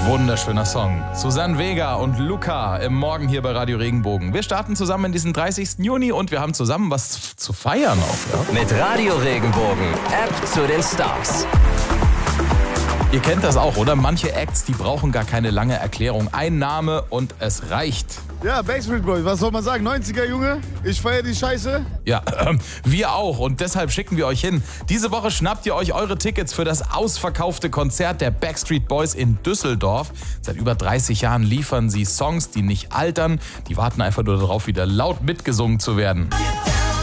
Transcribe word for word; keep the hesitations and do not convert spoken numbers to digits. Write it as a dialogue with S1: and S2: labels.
S1: Wunderschöner Song. Susanne Vega und Luca im Morgen hier bei Radio Regenbogen. Wir starten zusammen in diesen dreißigsten Juni und wir haben zusammen was zu feiern auch. Ja?
S2: Mit Radio Regenbogen, App zu den Stars.
S1: Ihr kennt das auch, oder? Manche Acts, die brauchen gar keine lange Erklärung. Ein Name und es reicht.
S3: Ja, Backstreet Boys, was soll man sagen? neunziger Junge, ich feiere die Scheiße.
S1: Ja, äh, wir auch und deshalb schicken wir euch hin. Diese Woche schnappt ihr euch eure Tickets für das ausverkaufte Konzert der Backstreet Boys in Düsseldorf. Seit über dreißig Jahren liefern sie Songs, die nicht altern. Die warten einfach nur darauf, wieder laut mitgesungen zu werden.